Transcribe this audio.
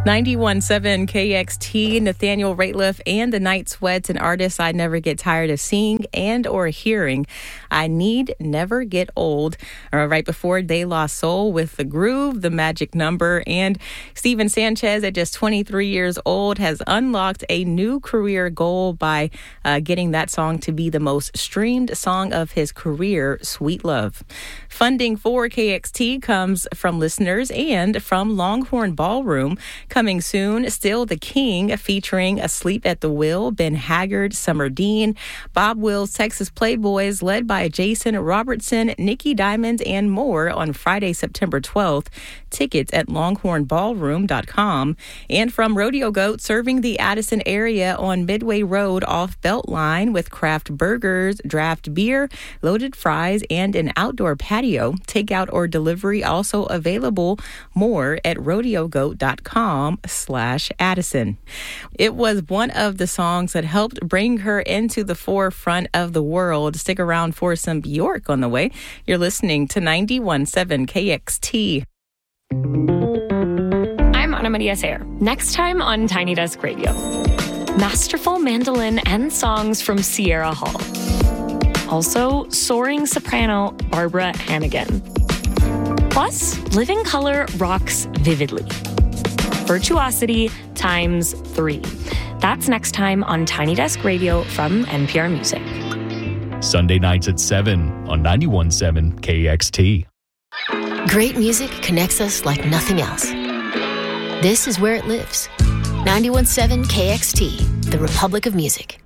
91.7 KXT, Nathaniel Rateliff and the Night Sweats, an artist I never get tired of seeing and or hearing. I Need Never Get Old. Right before De La Soul with The Groove, The Magic Number, and Steven Sanchez at just 23 years old has unlocked a new career goal by getting that song to be the most streamed song of his career, Sweet Love. Funding for KXT comes from listeners and from Longhorn Ballroom. Coming soon, Still the King, featuring Asleep at the Wheel, Ben Haggard, Summer Dean, Bob Wills, Texas Playboys, led by Jason Robertson, Nikki Diamond, and more on Friday, September 12th. Tickets at longhornballroom.com. And from Rodeo Goat, serving the Addison area on Midway Road off Beltline with craft burgers, draft beer, loaded fries, and an outdoor patio. Takeout or delivery also available. More at rodeogoat.com/Addison. It was one of the songs that helped bring her into the forefront of the world. Stick around for some Bjork on the way. You're listening to 91.7 KXT. I'm Ana Maria Sayer. Next time on Tiny Desk Radio, masterful mandolin and songs from Sierra Hall. Also, soaring soprano Barbara Hannigan. Plus, Living Color rocks vividly. Virtuosity times 3. That's next time on Tiny Desk Radio from NPR Music. Sunday nights at 7 on 91.7 KXT. Great music connects us like nothing else. This is where it lives. 91.7 KXT, the Republic of Music.